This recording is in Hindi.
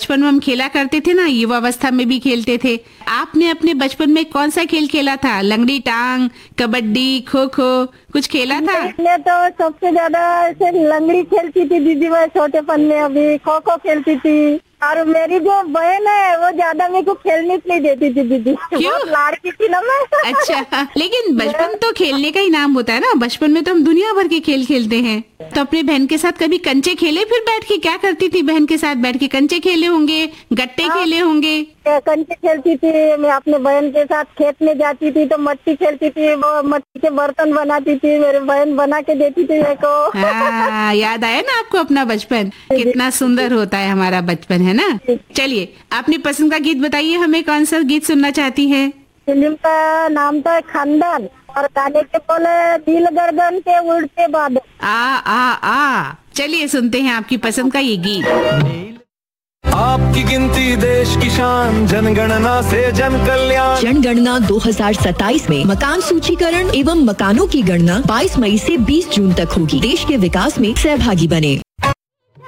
बचपन में हम खेला करते थे ना, युवावस्था में भी खेलते थे। आपने अपने बचपन में कौन सा खेल खेला था? लंगड़ी टांग, कबड्डी, खो खो, कुछ खेला था? मैं तो सबसे ज्यादा ऐसे लंगड़ी खेलती थी दीदी, मैं छोटेपन में। अभी खो खो खेलती थी। और मेरी जो बहन है वो ज्यादा मेरे को खेलने नहीं देती थी दीदी। क्यों? लाड़की थी ना मैं। अच्छा, लेकिन बचपन तो खेलने का ही नाम होता है ना। बचपन में तो हम दुनिया भर के खेल खेलते हैं। तो अपने बहन के साथ कभी कंचे खेले? फिर बैठ के क्या करती थी बहन के साथ बैठ के? कंचे खेले होंगे, गट्टे खेले होंगे। कंचे खेलती थी मैं अपने बहन के साथ। खेत में जाती थी तो मट्टी खेलती थी, वो मट्टी के बर्तन बनाती थी, मेरी बहन बना के देती थी मेरे को। हाँ, याद आया ना आपको अपना बचपन? कितना सुंदर होता है हमारा बचपन, है ना। चलिए, अपनी पसंद का गीत बताइए हमें। कौन सा गीत सुनना चाहती हैं? फिल्म का नाम था खानदान और गाने के बोले दिल गर्दन के उड़ते बादल। आ चलिए सुनते हैं आपकी पसंद का ये गीत। आपकी गिनती देश की शान, जनगणना से जन कल्याण। जनगणना 2027 में मकान सूचीकरण एवं मकानों की गणना 22 मई से 20 जून तक होगी। देश के विकास में सहभागी बने।